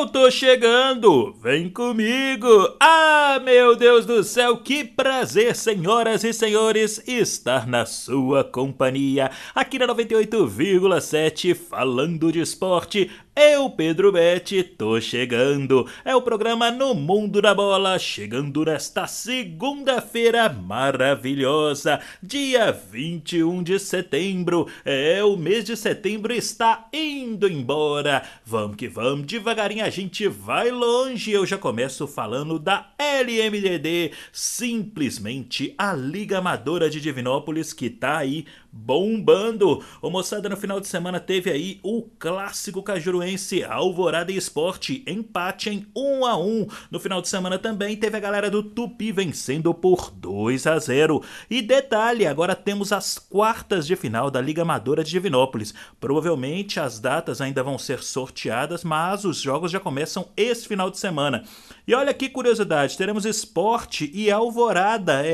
Eu tô chegando, vem comigo. Ah, meu Deus do céu, que prazer, senhoras e senhores, estar na sua companhia. Aqui na 98,7, falando de esporte. Eu, Pedro Betti, tô chegando. É o programa No Mundo da Bola, chegando nesta segunda-feira maravilhosa, dia 21 de setembro. O mês de setembro está indo embora. Vamos que vamos, devagarinho a gente vai longe. Eu já começo falando da LMDD, simplesmente a Liga Amadora de Divinópolis, que tá aí bombando. Ô moçada, no final de semana teve aí o clássico cajuruense Alvorada e Esporte, empate em 1-1. No final de semana também teve a galera do Tupi vencendo por 2-0. E detalhe, agora temos as quartas de final da Liga Amadora de Divinópolis. Provavelmente as datas ainda vão ser sorteadas, mas os jogos já começam esse final de semana. E olha que curiosidade, teremos Esporte e Alvorada,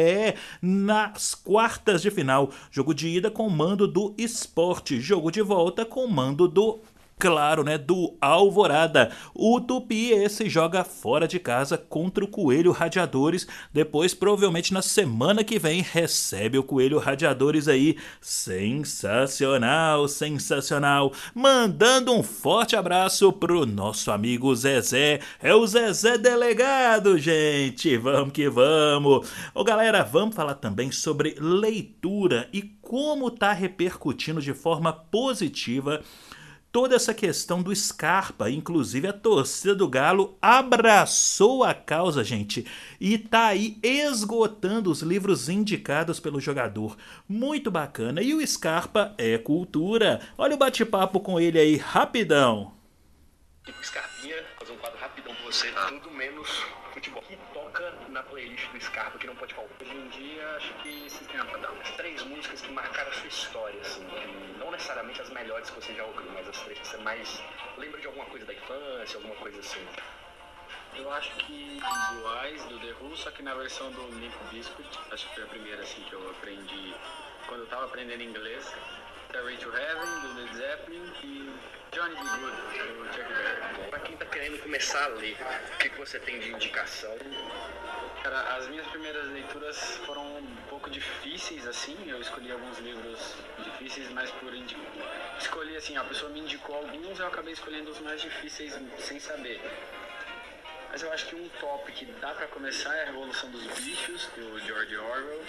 nas quartas de final. Jogo de ida com mando do Esporte, jogo de volta com mando do... Claro, né? Do Alvorada. O Tupi esse joga fora de casa contra o Coelho Radiadores. Depois, provavelmente na semana que vem, recebe o Coelho Radiadores aí. Sensacional, sensacional. Mandando um forte abraço pro nosso amigo Zezé. É o Zezé Delegado, gente. Vamos que vamos. Ô galera, vamos falar também sobre leitura e como tá repercutindo de forma positiva toda essa questão do Scarpa. Inclusive a torcida do Galo abraçou a causa, gente, e tá aí esgotando os livros indicados pelo jogador. Muito bacana. E o Scarpa é cultura. Olha o bate-papo com ele aí, rapidão. Scarpinha, fazer um quadro rapidão com você, tudo menos futebol. Que toca na playlist do Scarpa que não pode faltar. Hoje em dia, acho que se tem umas 3 músicas que marcaram a sua história, assim, que não necessariamente as melhores que você já ouviu, mas as 3 que você mais lembra de alguma coisa da infância, alguma coisa assim. Eu acho que Blue Eyes, do The Who, só que na versão do Limp Bizkit. Acho que foi a primeira assim que eu aprendi quando eu tava aprendendo inglês. Stairway to Heaven, do Led Zeppelin, e Johnny B. Good, do Chuck Berry. Pra quem tá querendo começar a ler, o que você tem de indicação? Cara, as minhas primeiras leituras foram um pouco difíceis, assim. Eu escolhi alguns livros difíceis, mas escolhi assim, a pessoa me indicou alguns, eu acabei escolhendo os mais difíceis sem saber. Mas eu acho que um top que dá pra começar é a Revolução dos Bichos, do George Orwell.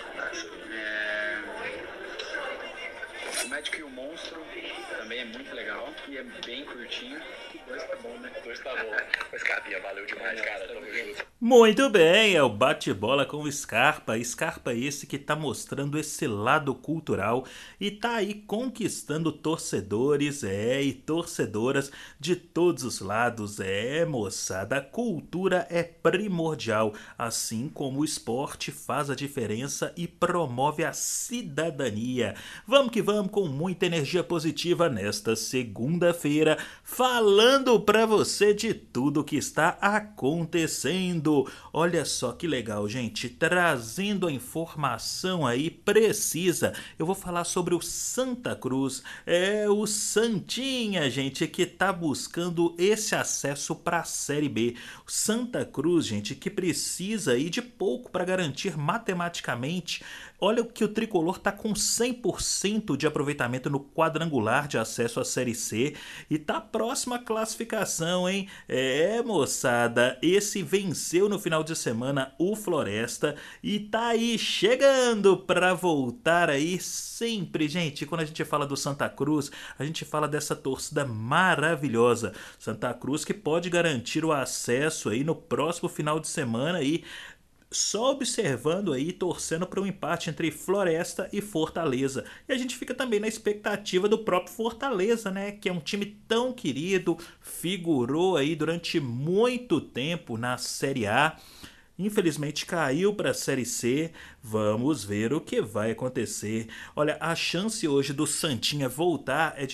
O Médico e o Monstro também é muito legal e é bem curtinho. E 2 tá bom, né? 2 tá bom. Mas, Scarpinha, valeu demais, cara. Tamo junto. Muito bem, é o bate-bola com o Scarpa. Scarpa esse que tá mostrando esse lado cultural e tá aí conquistando torcedores, e torcedoras de todos os lados. Moçada, a cultura é primordial, assim como o esporte faz a diferença e promove a cidadania. Vamos que vamos com muita energia positiva nesta segunda-feira, falando pra você de tudo que está acontecendo. Olha só que legal, gente, trazendo a informação aí precisa. Eu vou falar sobre o Santa Cruz, o Santinha, gente, que tá buscando esse acesso para a Série B. O Santa Cruz, gente, que precisa aí de pouco para garantir matematicamente. Olha que o Tricolor tá com 100% de aproveitamento no quadrangular de acesso à Série C e tá próximo à classificação, hein? Moçada, esse venceu no final de semana o Floresta e tá aí chegando para voltar aí sempre, gente. Quando a gente fala do Santa Cruz, a gente fala dessa torcida maravilhosa. Santa Cruz que pode garantir o acesso aí no próximo final de semana aí, só observando aí, torcendo para um empate entre Floresta e Fortaleza. E a gente fica também na expectativa do próprio Fortaleza, né? Que é um time tão querido, figurou aí durante muito tempo na Série A. Infelizmente caiu para a Série C. Vamos ver o que vai acontecer. Olha, a chance hoje do Santinha voltar é de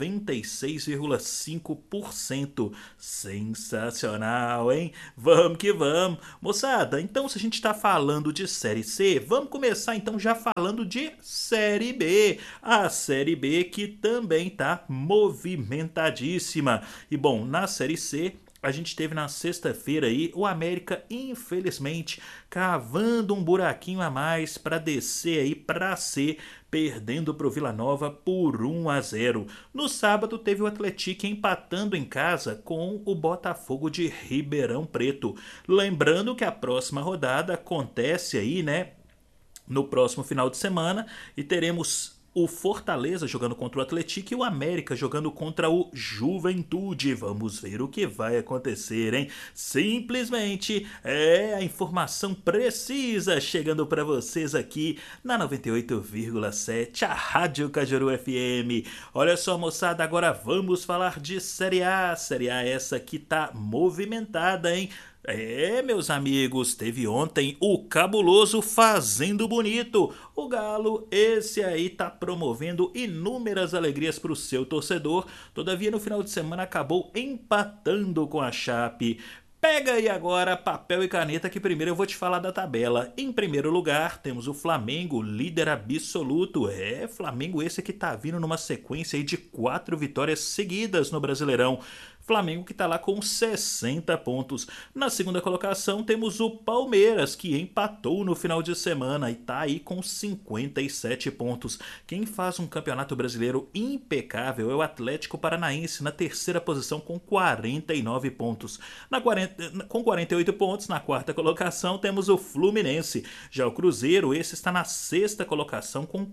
96,5%. Sensacional, hein? Vamos que vamos. Moçada, então se a gente está falando de Série C, vamos começar então já falando de Série B. A Série B que também está movimentadíssima. E bom, na Série C, a gente teve na sexta-feira aí o América, infelizmente, cavando um buraquinho a mais para descer aí para C, perdendo para o Vila Nova por 1-0. No sábado teve o Atlético empatando em casa com o Botafogo de Ribeirão Preto. Lembrando que a próxima rodada acontece aí, né, no próximo final de semana, e teremos o Fortaleza jogando contra o Atlético e o América jogando contra o Juventude. Vamos ver o que vai acontecer, hein? Simplesmente é a informação precisa chegando para vocês aqui na 98,7, a Rádio Cajuru FM. Olha só, moçada, agora vamos falar de Série A. Série A essa que tá movimentada, hein? Meus amigos, teve ontem o Cabuloso fazendo bonito. O Galo, esse aí tá promovendo inúmeras alegrias para o seu torcedor. Todavia, no final de semana acabou empatando com a Chape. Pega aí agora papel e caneta que primeiro eu vou te falar da tabela. Em primeiro lugar temos o Flamengo, líder absoluto. Flamengo esse que tá vindo numa sequência aí de 4 vitórias seguidas no Brasileirão. Flamengo que está lá com 60 pontos. Na segunda colocação temos o Palmeiras, que empatou no final de semana e está aí com 57 pontos. Quem faz um campeonato brasileiro impecável é o Atlético Paranaense, na terceira posição com 49 pontos. Com 48 pontos, na quarta colocação temos o Fluminense. Já o Cruzeiro, esse está na sexta colocação com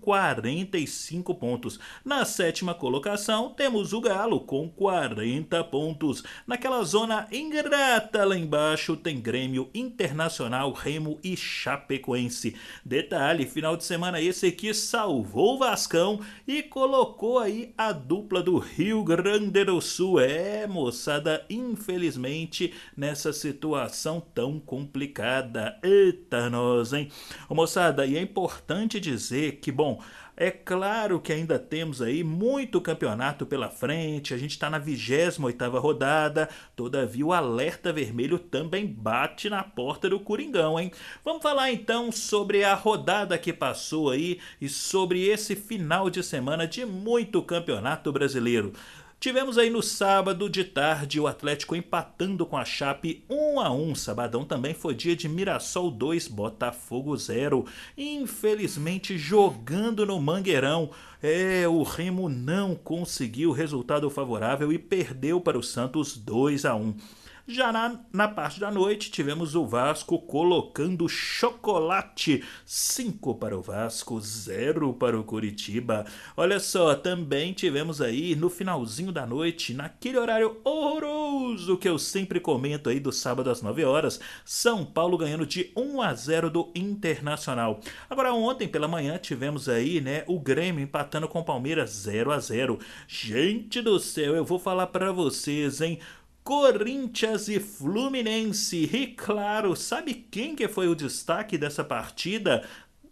45 pontos. Na sétima colocação temos o Galo com 40 pontos. Naquela zona ingrata lá embaixo tem Grêmio, Internacional, Remo e Chapecoense. Detalhe, final de semana esse aqui salvou o Vascão e colocou aí a dupla do Rio Grande do Sul. Moçada, infelizmente nessa situação tão complicada. Eita nós, hein? Moçada, e é importante dizer que, bom, é claro que ainda temos aí muito campeonato pela frente, a gente está na 28ª rodada, todavia o alerta vermelho também bate na porta do Coringão, hein? Vamos falar então sobre a rodada que passou aí e sobre esse final de semana de muito campeonato brasileiro. Tivemos aí no sábado de tarde o Atlético empatando com a Chape 1-1. Sabadão também foi dia de Mirassol 2, Botafogo 0. Infelizmente jogando no Mangueirão, o Remo não conseguiu resultado favorável e perdeu para o Santos 2-1. Já na parte da noite tivemos o Vasco colocando chocolate, 5 para o Vasco, 0 para o Coritiba. Olha só, também tivemos aí no finalzinho da noite, naquele horário horroroso que eu sempre comento aí do sábado às 9 horas, São Paulo ganhando de 1-0 do Internacional. Agora ontem pela manhã tivemos aí, né, o Grêmio empatando com o Palmeiras 0-0. Gente do céu, eu vou falar para vocês, hein? Corinthians e Fluminense. E claro, sabe quem que foi o destaque dessa partida?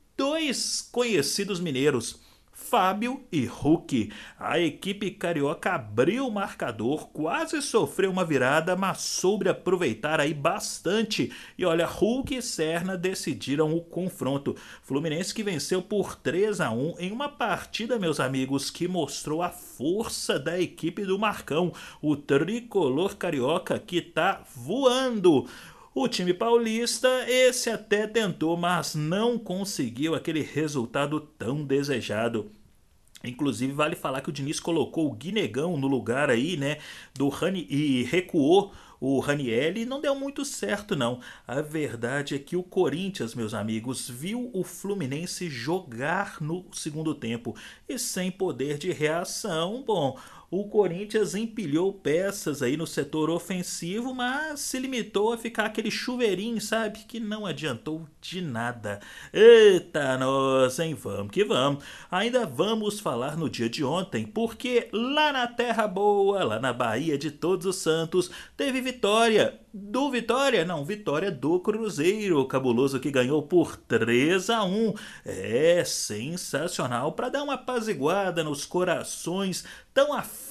2 conhecidos mineiros, Fábio e Hulk. A equipe carioca abriu o marcador, quase sofreu uma virada, mas soube aproveitar aí bastante. E olha, Hulk e Serna decidiram o confronto. Fluminense que venceu por 3-1 em uma partida, meus amigos, que mostrou a força da equipe do Marcão, o tricolor carioca que tá voando. O time paulista, esse até tentou, mas não conseguiu aquele resultado tão desejado. Inclusive vale falar que o Diniz colocou o Guinegão no lugar aí, né, do Rani e recuou o Raniel e não deu muito certo não. A verdade é que o Corinthians, meus amigos, viu o Fluminense jogar no segundo tempo e sem poder de reação, bom, o Corinthians empilhou peças aí no setor ofensivo, mas se limitou a ficar aquele chuveirinho, sabe? Que não adiantou de nada. Eita nós, hein? Vamos que vamos. Ainda vamos falar no dia de ontem, porque lá na Terra Boa, lá na Bahia de Todos os Santos, teve vitória. Vitória do Cruzeiro, cabuloso que ganhou por 3-1. Sensacional, para dar uma apaziguada nos corações tão aflitos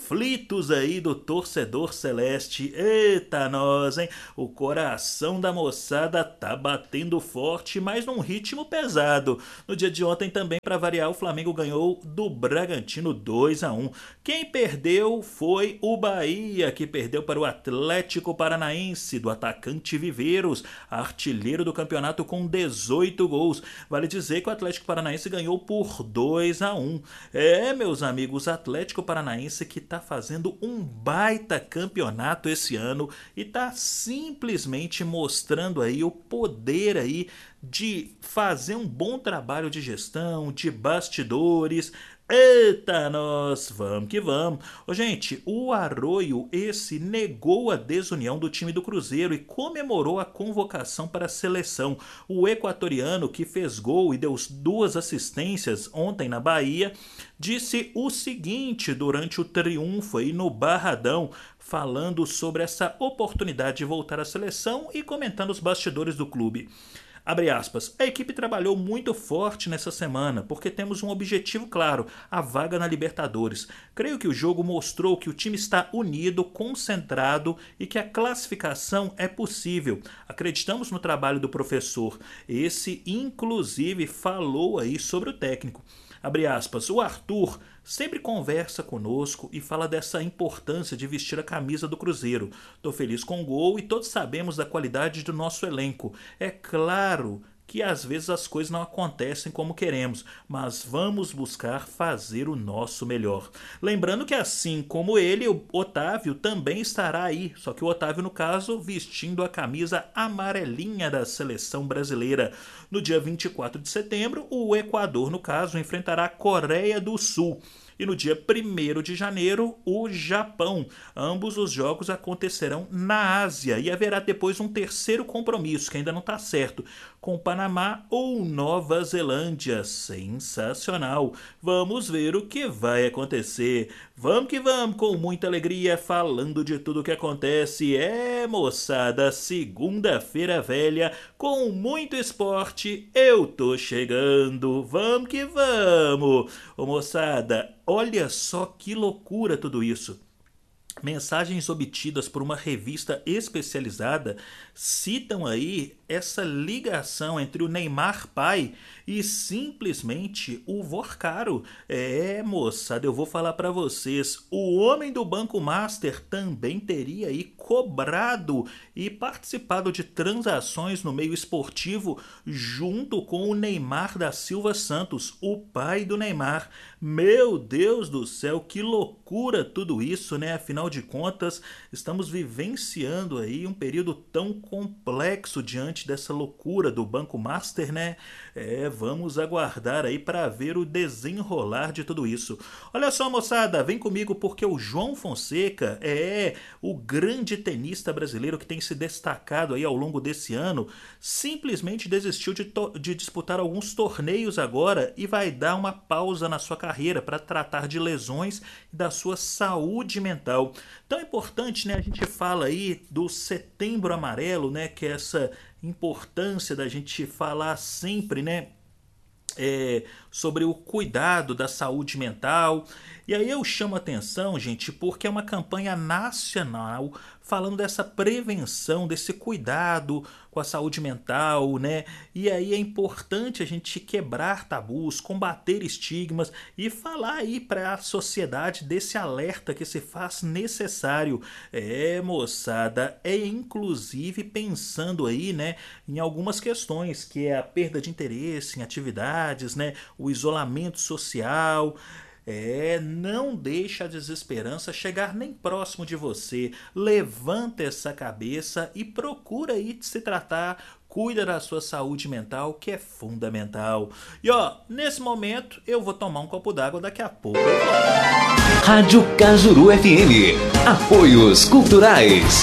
aflitos aí do torcedor celeste. Eita nós, hein? O coração da moçada tá batendo forte, mas num ritmo pesado. No dia de ontem também, para variar, o Flamengo ganhou do Bragantino 2-1. Quem perdeu foi o Bahia, que perdeu para o Atlético Paranaense, do atacante Viveiros, artilheiro do campeonato com 18 gols. Vale dizer que o Atlético Paranaense ganhou por 2-1. Meus amigos, o Atlético Paranaense que tá fazendo um baita campeonato esse ano e tá simplesmente mostrando aí o poder aí de fazer um bom trabalho de gestão, de bastidores. Eita nós, vamos que vamos. Gente, o Arroio esse negou a desunião do time do Cruzeiro e comemorou a convocação para a seleção. O equatoriano, que fez gol e deu 2 assistências ontem na Bahia, disse o seguinte durante o triunfo aí no Barradão, falando sobre essa oportunidade de voltar à seleção e comentando os bastidores do clube. Abre aspas, a equipe trabalhou muito forte nessa semana, porque temos um objetivo claro, a vaga na Libertadores. Creio que o jogo mostrou que o time está unido, concentrado e que a classificação é possível. Acreditamos no trabalho do professor. Esse, inclusive, falou aí sobre o técnico. Abre aspas, o Arthur sempre conversa conosco e fala dessa importância de vestir a camisa do Cruzeiro. Tô feliz com o gol e todos sabemos da qualidade do nosso elenco. É claro que às vezes as coisas não acontecem como queremos, mas vamos buscar fazer o nosso melhor. Lembrando que assim como ele, o Otávio também estará aí, só que o Otávio, no caso, vestindo a camisa amarelinha da seleção brasileira. No dia 24 de setembro, o Equador, no caso, enfrentará a Coreia do Sul. E no dia 1º de janeiro, o Japão. Ambos os jogos acontecerão na Ásia e haverá depois um terceiro compromisso, que ainda não está certo, com Panamá ou Nova Zelândia. Sensacional! Vamos ver o que vai acontecer. Vamos que vamos, com muita alegria, falando de tudo o que acontece. Moçada, segunda-feira velha, com muito esporte, eu tô chegando. Vamos que vamos! Ô moçada, olha só que loucura tudo isso. Mensagens obtidas por uma revista especializada citam aí essa ligação entre o Neymar pai e simplesmente o Vorcaro. Moçada, eu vou falar para vocês, o homem do Banco Master também teria aí cobrado e participado de transações no meio esportivo junto com o Neymar da Silva Santos, o pai do Neymar. Meu Deus do céu, que loucura tudo isso, né? Afinal de contas, estamos vivenciando aí um período tão complexo diante dessa loucura do Banco Master, né? Vamos aguardar aí para ver o desenrolar de tudo isso. Olha só, moçada, vem comigo porque o João Fonseca o grande tenista brasileiro que tem se destacado aí ao longo desse ano, simplesmente desistiu de disputar alguns torneios agora e vai dar uma pausa na sua carreira para tratar de lesões e da sua saúde mental. Tão importante, né? A gente fala aí do Setembro Amarelo, né? Que é essa importância da gente falar sempre, né? Sobre o cuidado da saúde mental. E aí eu chamo a atenção, gente, porque é uma campanha nacional falando dessa prevenção, desse cuidado com a saúde mental, né? E aí é importante a gente quebrar tabus, combater estigmas e falar aí para a sociedade desse alerta que se faz necessário. Moçada, inclusive pensando aí, né, em algumas questões, que é a perda de interesse em atividades, né, o isolamento social. Não deixa a desesperança chegar nem próximo de você. Levanta essa cabeça e procura aí se tratar. Cuida da sua saúde mental, que é fundamental. E nesse momento eu vou tomar um copo d'água, daqui a pouco eu volto. Rádio Cajuru FM. Apoios culturais.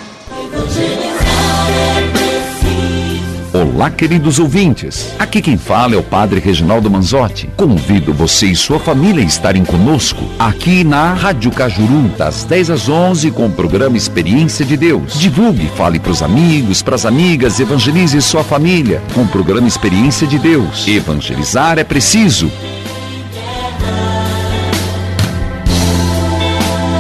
Olá, queridos ouvintes. Aqui quem fala é o Padre Reginaldo Manzotti. Convido você e sua família a estarem conosco aqui na Rádio Cajuru, das 10 às 11, com o programa Experiência de Deus. Divulgue, fale para os amigos, para as amigas, evangelize sua família com o programa Experiência de Deus. Evangelizar é preciso.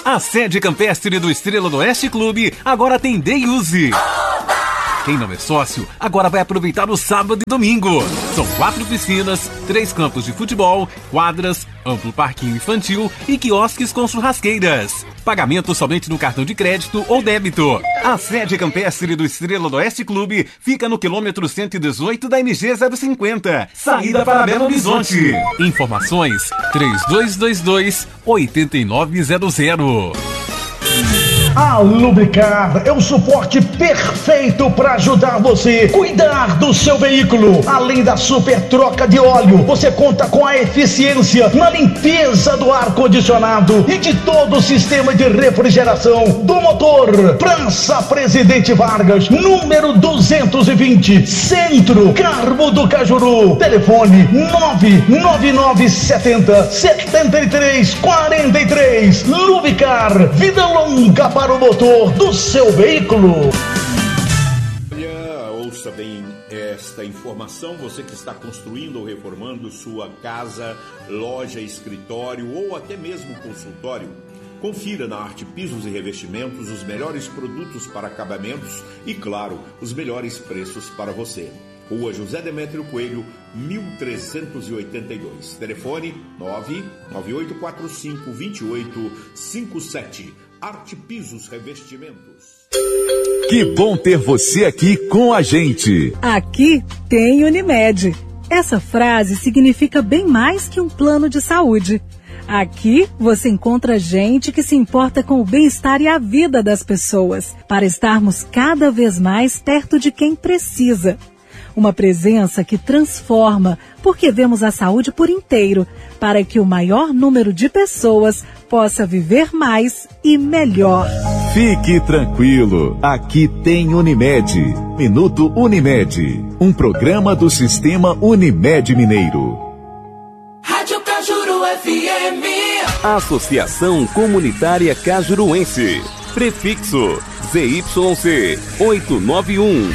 A sede campestre do Estrela do Oeste Clube agora tem Day Use. Quem não é sócio, agora vai aproveitar o sábado e domingo. São 4 piscinas, 3 campos de futebol, quadras, amplo parquinho infantil e quiosques com churrasqueiras. Pagamento somente no cartão de crédito ou débito. A sede campestre do Estrela do Oeste Clube fica no quilômetro 118 da MG 050, saída para Belo Horizonte. Informações 3222-8900. A Lubricar é o suporte perfeito para ajudar você a cuidar do seu veículo. Além da super troca de óleo, você conta com a eficiência na limpeza do ar-condicionado e de todo o sistema de refrigeração do motor. Praça Presidente Vargas, número 220, Centro, Carmo do Cajuru. Telefone 99970-7343. Lubricar, vida longa para o motor do seu veículo. Olha, ouça bem esta informação. Você que está construindo ou reformando sua casa, loja, escritório ou até mesmo consultório, confira na Arte Pisos e Revestimentos os melhores produtos para acabamentos e, claro, os melhores preços para você. Rua José Demétrio Coelho, 1382. Telefone 998452857. Arte Pisos Revestimentos. Que bom ter você aqui com a gente. Aqui tem Unimed. Essa frase significa bem mais que um plano de saúde. Aqui você encontra gente que se importa com o bem-estar e a vida das pessoas, para estarmos cada vez mais perto de quem precisa. Uma presença que transforma, porque vemos a saúde por inteiro, para que o maior número de pessoas possa viver mais e melhor. Fique tranquilo, aqui tem Unimed. Minuto Unimed, um programa do Sistema Unimed Mineiro. Rádio Cajuru FM. Associação Comunitária Cajuruense. Prefixo ZYC 891,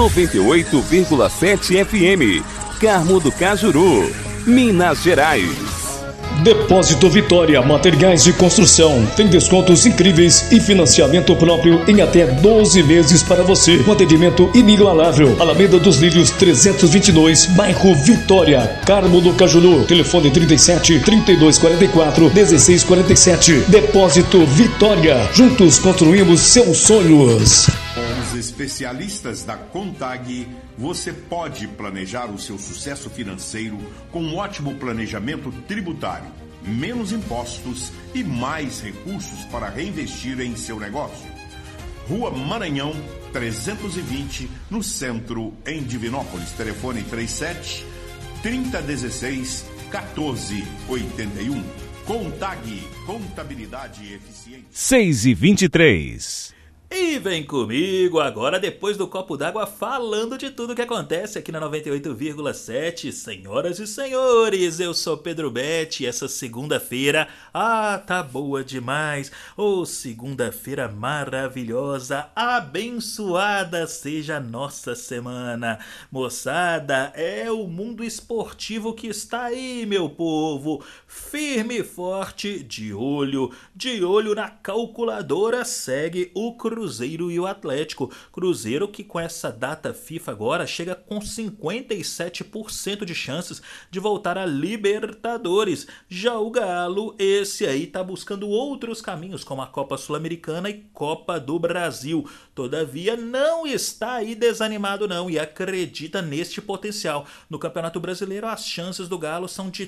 98,7 FM. Carmo do Cajuru, Minas Gerais. Depósito Vitória, materiais de construção. Tem descontos incríveis e financiamento próprio em até 12 meses para você. Um atendimento inigualável. Alameda dos Lírios 322, bairro Vitória, Carmo do Cajuru. Telefone 37 3244 1647. Depósito Vitória. Juntos construímos seus sonhos. Com os especialistas da Contag, você pode planejar o seu sucesso financeiro com um ótimo planejamento tributário, menos impostos e mais recursos para reinvestir em seu negócio. Rua Maranhão, 320, no centro, em Divinópolis. Telefone 37 3016 1481. Contag, contabilidade eficiente. 6h23. E vem comigo agora, depois do copo d'água, falando de tudo que acontece aqui na 98,7. Senhoras e senhores, eu sou Pedro Betti. Essa segunda-feira, tá boa demais. Segunda-feira maravilhosa, abençoada seja a nossa semana. Moçada, é o mundo esportivo que está aí, meu povo. Firme e forte, de olho na calculadora, segue o Cruzeiro e o Atlético. Cruzeiro que com essa data FIFA agora chega com 57% de chances de voltar a Libertadores. Já o Galo, esse aí tá buscando outros caminhos, como a Copa Sul-Americana e Copa do Brasil. Todavia não está aí desanimado não e acredita neste potencial. No Campeonato Brasileiro as chances do Galo são de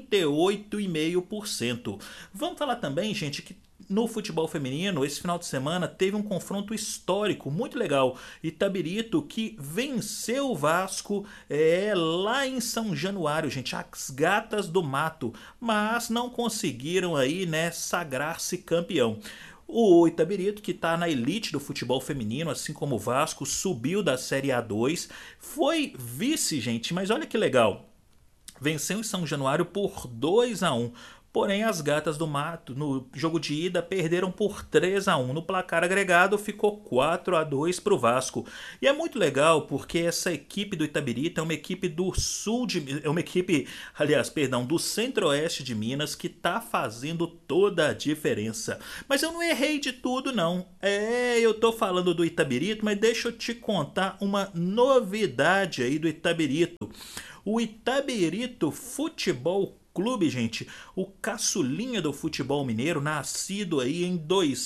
38,5%. Vamos falar também, gente, que no futebol feminino, esse final de semana teve um confronto histórico muito legal. Itabirito que venceu o Vasco lá em São Januário, gente, as Gatas do Mato, mas não conseguiram aí, sagrar-se campeão. O Itabirito, que está na elite do futebol feminino, assim como o Vasco, subiu da Série A2, foi vice, gente, mas olha que legal. Venceu em São Januário por 2-1. Porém, as Gatas do Mato, no jogo de ida, perderam por 3-1. No placar agregado, ficou 4-2 para o Vasco. E é muito legal porque essa equipe do Itabirito é uma equipe do sul de... É uma equipe, do centro-oeste de Minas que está fazendo toda a diferença. Mas eu não errei de tudo, não. Eu tô falando do Itabirito, mas deixa eu te contar uma novidade aí do Itabirito. O Itabirito Futebol Clube, gente, o caçulinha do futebol mineiro, nascido aí em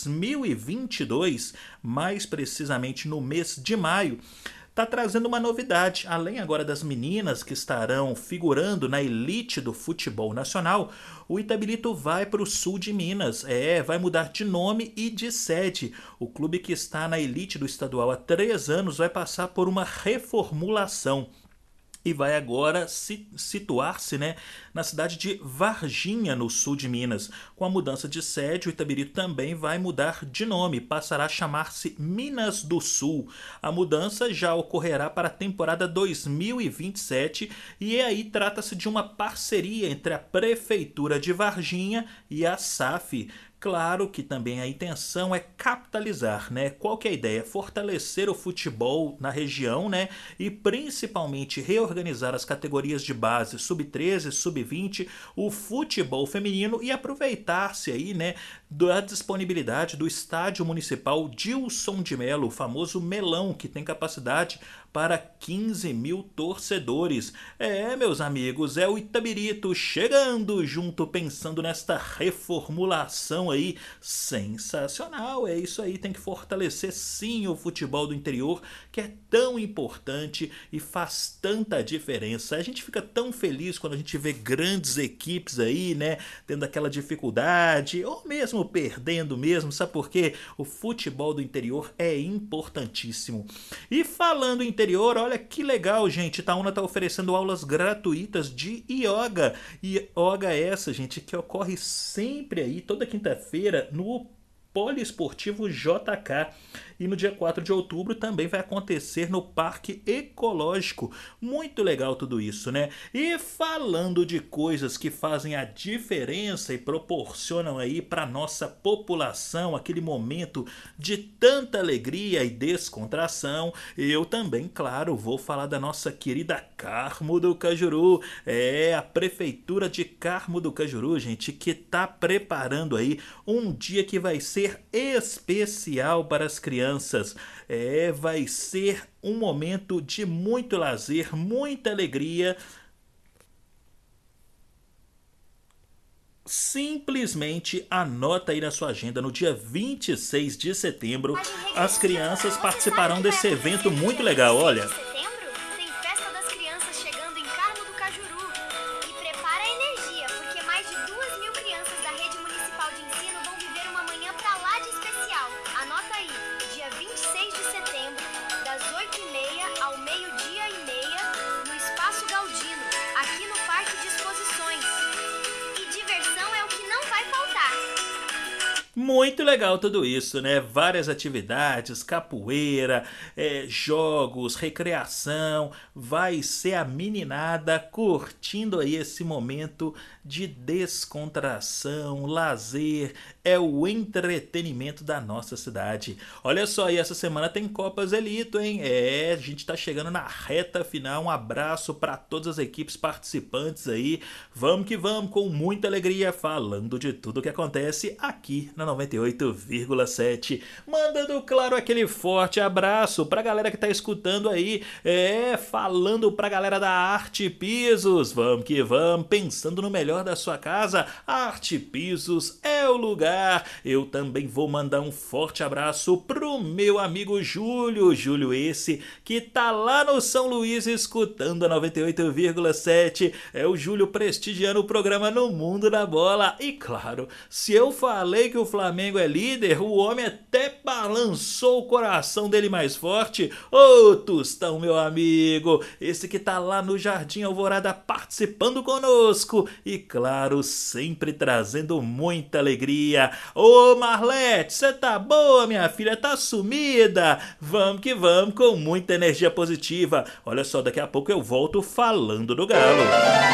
2022, mais precisamente no mês de maio, está trazendo uma novidade. Além agora das meninas que estarão figurando na elite do futebol nacional, o Itabirito vai para o sul de Minas. Vai mudar de nome e de sede. O clube que está na elite do estadual há 3 anos vai passar por uma reformulação. E vai agora situar-se, na cidade de Varginha, no sul de Minas. Com a mudança de sede, o Itabirito também vai mudar de nome, passará a chamar-se Minas do Sul. A mudança já ocorrerá para a temporada 2027 e aí trata-se de uma parceria entre a Prefeitura de Varginha e a SAF. Claro que também a intenção é capitalizar, Qual que é a ideia? Fortalecer o futebol na região, E principalmente reorganizar as categorias de base sub-13, sub-20, o futebol feminino e aproveitar-se aí, da disponibilidade do estádio municipal Dilson de Melo, o famoso melão, que tem capacidade para 15 mil torcedores. Meus amigos, é o Itabirito chegando junto, pensando nesta reformulação aí sensacional. É isso aí, tem que fortalecer sim o futebol do interior, que é tão importante e faz tanta diferença. A gente fica tão feliz quando a gente vê grandes equipes aí, tendo aquela dificuldade, ou mesmo perdendo mesmo, sabe por quê? O futebol do interior é importantíssimo. E falando em interior, olha que legal, gente, Itaúna está oferecendo aulas gratuitas de yoga. Yoga essa, gente, que ocorre sempre aí, toda quinta-feira, no Poliesportivo JK. E no dia 4 de outubro também vai acontecer no Parque Ecológico. Muito legal tudo isso, E falando de coisas que fazem a diferença e proporcionam aí para nossa população aquele momento de tanta alegria e descontração, eu também, claro, vou falar da nossa querida Carmo do Cajuru. A Prefeitura de Carmo do Cajuru, gente, que está preparando aí um dia que vai ser especial para as crianças. Vai ser um momento de muito lazer, muita alegria. Simplesmente anota aí na sua agenda, no dia 26 de setembro, as crianças participarão desse evento muito legal, olha. Muito legal tudo isso, Várias atividades, capoeira, jogos, recreação. Vai ser a meninada curtindo aí esse momento de descontração, lazer. É o entretenimento da nossa cidade. Olha só, e essa semana tem Copas Elito, hein? A gente tá chegando na reta final. Um abraço para todas as equipes participantes aí. Vamos que vamos, com muita alegria, falando de tudo que acontece aqui na 98,7. Mandando, claro, aquele forte abraço pra galera que tá escutando aí. Falando pra galera da Arte Pisos. Vamos que vamos, pensando no melhor da sua casa. Arte Pisos é o lugar. Eu também vou mandar um forte abraço pro meu amigo Júlio. Júlio esse que tá lá no São Luís escutando a 98,7. É o Júlio prestigiando o programa No Mundo da Bola. E claro, se eu falei que o Flamengo é líder, o homem até balançou o coração dele mais forte. Ô Tostão, meu amigo, esse que tá lá no Jardim Alvorada participando conosco e claro, sempre trazendo muita alegria. Ô Marlete, você tá boa, minha filha? Tá sumida? Vamos que vamos, com muita energia positiva. Olha só, daqui a pouco eu volto falando do Galo.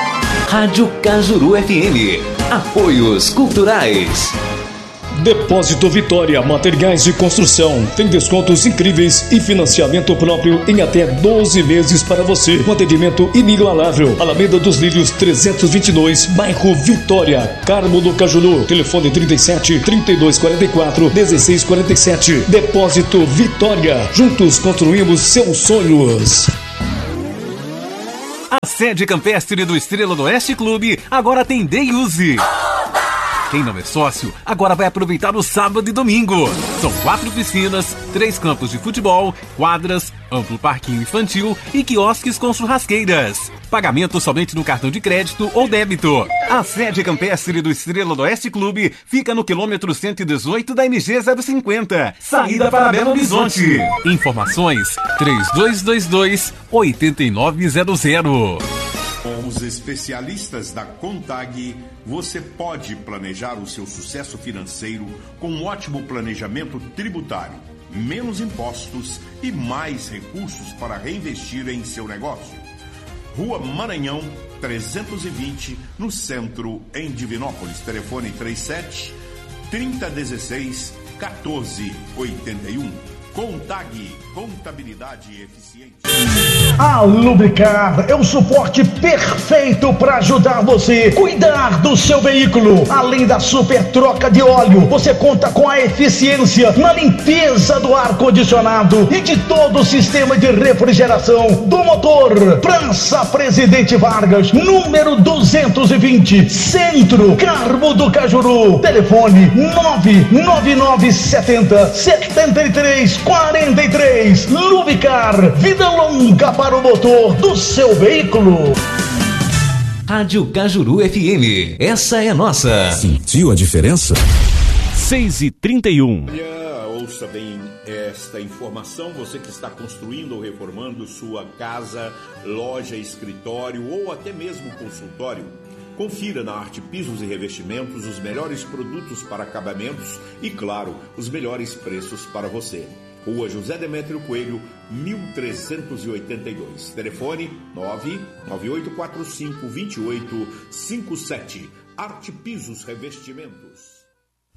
Rádio Cajuru FM. Apoios culturais. Depósito Vitória, materiais de construção. Tem descontos incríveis e financiamento próprio em até 12 meses para você. Um atendimento inigualável. Alameda dos Lírios 322, bairro Vitória, Carmo do Cajuru. Telefone 37 3244 1647. Depósito Vitória. Juntos construímos seus sonhos. A sede campestre do Estrela do Oeste Clube agora tem Day Use. Quem não é sócio, agora vai aproveitar o sábado e domingo. São 4 piscinas, 3 campos de futebol, quadras, amplo parquinho infantil e quiosques com churrasqueiras. Pagamento somente no cartão de crédito ou débito. A sede campestre do Estrela do Oeste Clube fica no quilômetro 118 da MG 050, saída para Belo Horizonte. Informações 3222-8900. Com os especialistas da Contag, você pode planejar o seu sucesso financeiro com um ótimo planejamento tributário, menos impostos e mais recursos para reinvestir em seu negócio. Rua Maranhão, 320, no centro, em Divinópolis. Telefone 37 3016 1481. Contag, contabilidade eficiente. A Lubricar é o suporte perfeito para ajudar você a cuidar do seu veículo. Além da super troca de óleo, você conta com a eficiência na limpeza do ar-condicionado e de todo o sistema de refrigeração do motor. Praça Presidente Vargas, número 220, Centro, Carmo do Cajuru. Telefone 99970 7343. Lubricar, vida longa para o motor do seu veículo. Rádio Cajuru FM, essa é nossa. Sentiu a diferença? 6h31. Ouça bem esta informação, você que está construindo ou reformando sua casa, loja, escritório ou até mesmo consultório. Confira na Arte Pisos e Revestimentos os melhores produtos para acabamentos e, claro, os melhores preços para você. Rua José Demétrio Coelho, 1382. Telefone 998452857. Arte Pisos Revestimentos.